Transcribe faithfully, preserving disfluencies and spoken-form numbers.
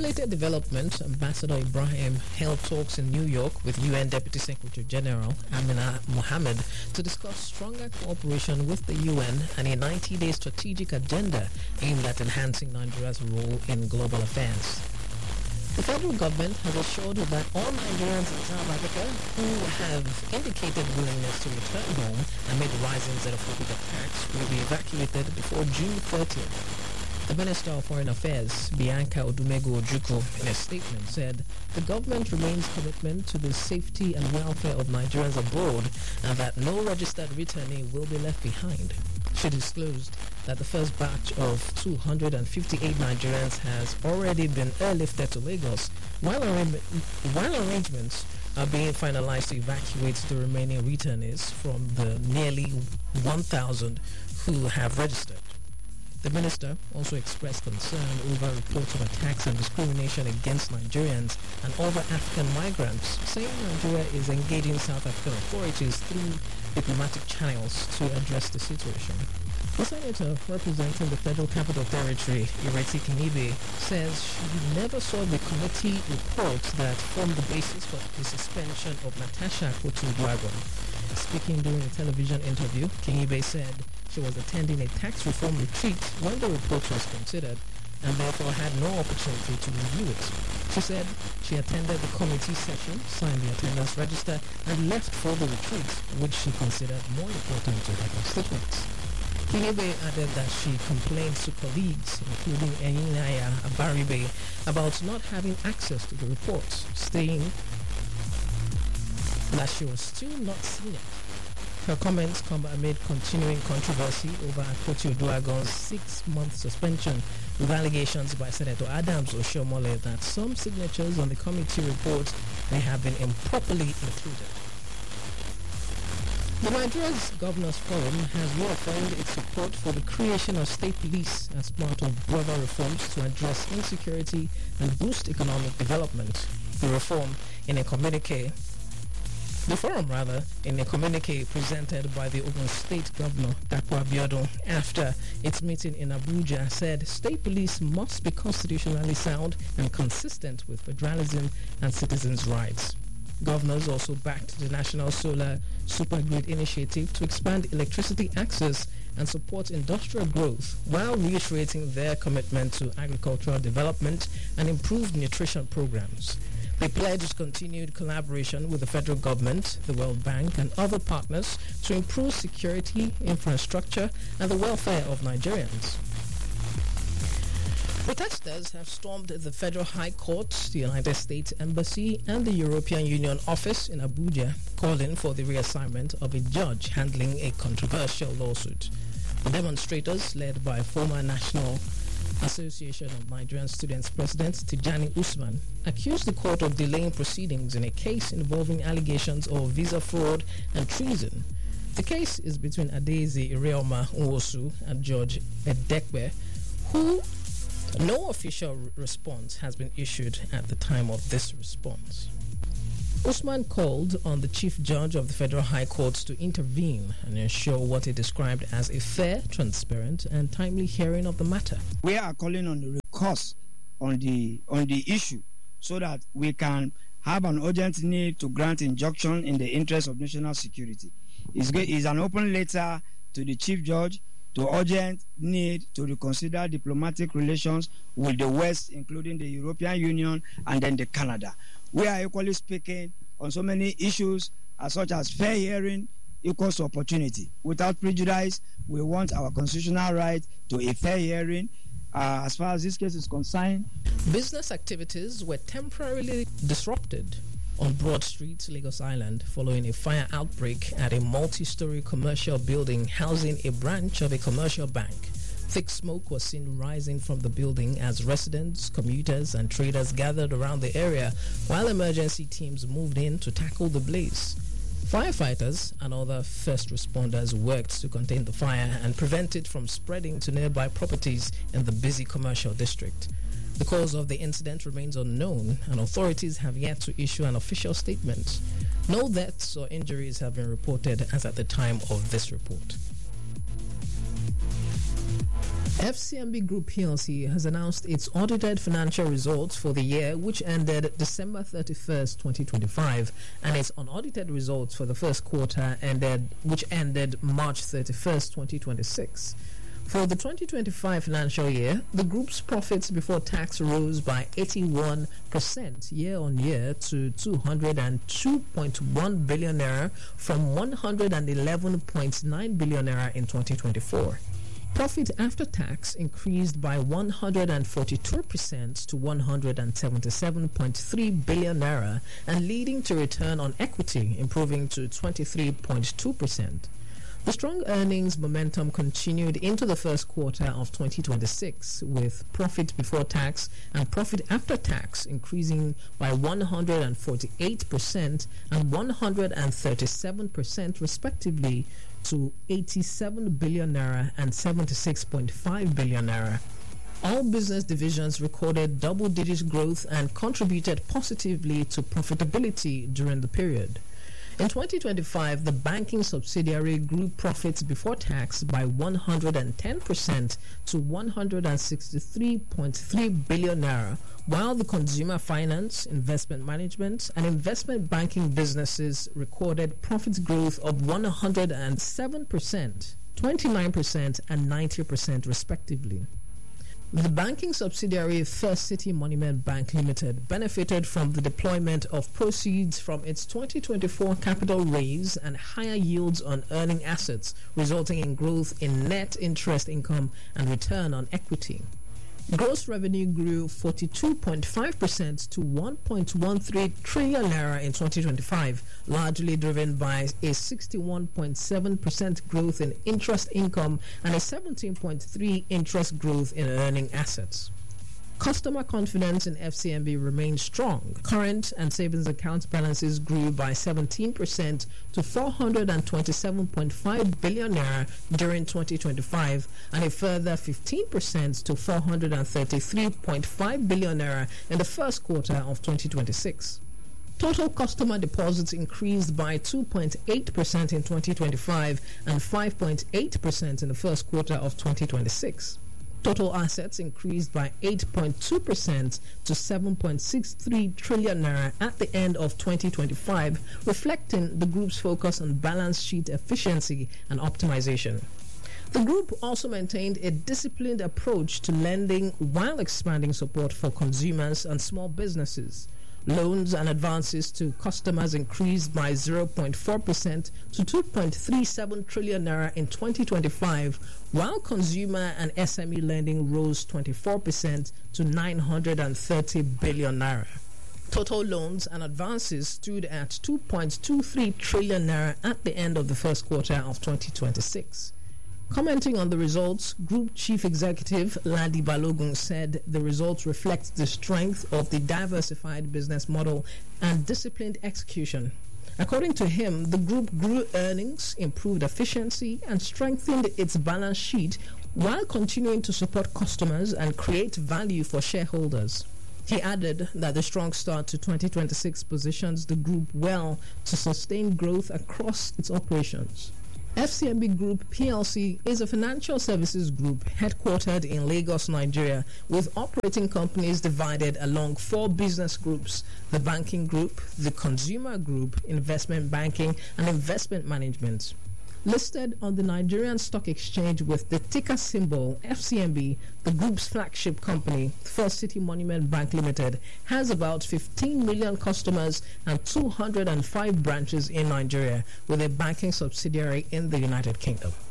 related development, Ambassador Ibrahim held talks in New York with U N Deputy Secretary General Amina Mohammed to discuss stronger cooperation with the U N and a ninety-day strategic agenda aimed at enhancing Nigeria's role in global affairs. The federal government has assured that all Nigerians in South Africa who have indicated willingness to return home amid rising xenophobic attacks will be evacuated before June thirtieth. The Minister of Foreign Affairs, Bianca Odumego Ojukwu, in a statement said the government remains committed to the safety and welfare of Nigerians abroad and that no registered returnee will be left behind. She disclosed that the first batch of two hundred fifty-eight Nigerians has already been airlifted to Lagos, while, arra- while arrangements are being finalized to evacuate the remaining returnees from the nearly one thousand who have registered. The minister also expressed concern over reports of attacks and discrimination against Nigerians and other African migrants, saying Nigeria is engaging South African authorities through diplomatic channels to address the situation. The senator representing the Federal Capital Territory, Ireti Kinibe, says she never saw the committee report that formed the basis for the suspension of Natasha Akpoti-Uduaghan. Speaking during a television interview, Kinibe said she was attending a tax reform retreat when the report was considered and therefore had no opportunity to review it. She said she attended the committee session, signed the attendance register, and left for the retreat, which she considered more important to her constituents. Kinibe added that she complained to colleagues, including Enyinaya Abaribe, about not having access to the reports, saying that she was still not seen it. Her comments come amid continuing controversy over Akpoti-Uduaghan's six-month suspension, with allegations by Senator Adams Oshiomhole that some signatures on the committee report may have been improperly included. The Nigeria's Governors Forum has reaffirmed its support for the creation of state police as part of broader reforms to address insecurity and boost economic development. The reform, in a communique, The forum, rather, in a communique presented by the Ogun State Governor, Dapo Abiodun, after its meeting in Abuja, said state police must be constitutionally sound and consistent with federalism and citizens' rights. Governors also backed the National Solar Supergrid Initiative to expand electricity access and support industrial growth, while reiterating their commitment to agricultural development and improved nutrition programs. They pledged continued collaboration with the federal government, the World Bank, and other partners to improve security, infrastructure, and the welfare of Nigerians. Protesters have stormed the Federal High Court, the United States Embassy, and the European Union office in Abuja, calling for the reassignment of a judge handling a controversial lawsuit. The demonstrators, led by former National Association of Nigerian Students President Tijani Usman, accused the court of delaying proceedings in a case involving allegations of visa fraud and treason. The case is between Adeze Ireoma Nwosu and George Edekbe, who no official response has been issued at the time of this response. Usman called on the Chief Judge of the Federal High Court to intervene and ensure what he described as a fair, transparent, and timely hearing of the matter. We are calling on the recourse on the on the issue so that we can have an urgent need to grant injunction in the interest of national security. It's, it's an open letter to the Chief Judge to urgent need to reconsider diplomatic relations with the West, including the European Union and then the Canada. We are equally speaking on so many issues as such as fair hearing equals to opportunity. Without prejudice, we want our constitutional right to a fair hearing. Uh, as far as this case is concerned, business activities were temporarily disrupted on Broad Street, Lagos Island, following a fire outbreak at a multi-story commercial building housing a branch of a commercial bank. Thick smoke was seen rising from the building as residents, commuters, and traders gathered around the area while emergency teams moved in to tackle the blaze. Firefighters and other first responders worked to contain the fire and prevent it from spreading to nearby properties in the busy commercial district. The cause of the incident remains unknown, and authorities have yet to issue an official statement. No deaths or injuries have been reported as at the time of this report. F C M B Group P L C has announced its audited financial results for the year which ended December thirty-first, twenty twenty-five, and its unaudited results for the first quarter ended which ended March thirty-first, twenty twenty-six. For the twenty twenty-five financial year, the group's profits before tax rose by eighty-one percent year-on-year to two hundred two point one billion naira from one hundred eleven point nine billion naira in twenty twenty-four. Profit after tax increased by one hundred forty-two percent to one hundred seventy-seven point three billion naira and leading to return on equity improving to twenty-three point two percent. The strong earnings momentum continued into the first quarter of twenty twenty-six, with profit before tax and profit after tax increasing by one hundred forty-eight percent and one hundred thirty-seven percent respectively to eighty-seven billion naira and seventy-six point five billion naira. All business divisions recorded double-digit growth and contributed positively to profitability during the period. In twenty twenty-five, the banking subsidiary grew profits before tax by one hundred ten percent to one hundred sixty-three point three billion naira, while the consumer finance, investment management, and investment banking businesses recorded profits growth of one hundred seven percent, twenty-nine percent, and ninety percent respectively. The banking subsidiary First City Monument Bank Limited benefited from the deployment of proceeds from its twenty twenty-four capital raise and higher yields on earning assets, resulting in growth in net interest income and return on equity. Gross revenue grew forty-two point five percent to one point one three trillion naira in twenty twenty-five, largely driven by a sixty-one point seven percent growth in interest income and a seventeen point three percent interest growth in earning assets. Customer confidence in F C M B remains strong. Current and savings account balances grew by seventeen percent to four hundred twenty-seven point five billion naira during twenty twenty-five and a further fifteen percent to four hundred thirty-three point five billion naira in the first quarter of twenty twenty-six. Total customer deposits increased by two point eight percent in twenty twenty-five and five point eight percent in the first quarter of twenty twenty-six. Total assets increased by eight point two percent to seven point six three trillion naira at the end of twenty twenty-five, reflecting the group's focus on balance sheet efficiency and optimization. The group also maintained a disciplined approach to lending while expanding support for consumers and small businesses. Loans and advances to customers increased by zero point four percent to two point three seven trillion naira in twenty twenty-five, while consumer and S M E lending rose twenty-four percent to nine hundred thirty billion naira. Total loans and advances stood at two point two three trillion naira at the end of the first quarter of twenty twenty-six. Commenting on the results, Group Chief Executive Ladi Balogun said the results reflect the strength of the diversified business model and disciplined execution. According to him, the group grew earnings, improved efficiency, and strengthened its balance sheet while continuing to support customers and create value for shareholders. He added that the strong start to twenty twenty-six positions the group well to sustain growth across its operations. F C M B Group P L C is a financial services group headquartered in Lagos, Nigeria, with operating companies divided along four business groups: the banking group, the consumer group, investment banking, and investment management. Listed on the Nigerian Stock Exchange with the ticker symbol F C M B, the group's flagship company, First City Monument Bank Limited, has about fifteen million customers and two hundred five branches in Nigeria, with a banking subsidiary in the United Kingdom.